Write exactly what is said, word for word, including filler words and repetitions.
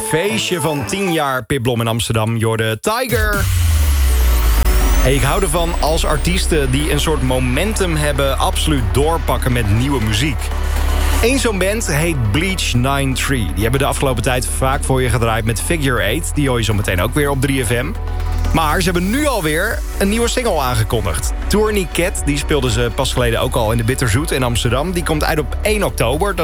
feestje van tien jaar Pipblom in Amsterdam. Jorde Tiger. Hey, ik hou ervan als artiesten die een soort momentum hebben absoluut doorpakken met nieuwe muziek. Eén zo'n band heet Bleach negenennegentig. Die hebben de afgelopen tijd vaak voor je gedraaid met Figure acht. Die hoor je zo meteen ook weer op drie F M. Maar ze hebben nu alweer een nieuwe single aangekondigd. Tourniquet, die speelden ze pas geleden ook al in de Bitterzoet in Amsterdam. Die komt uit op één oktober.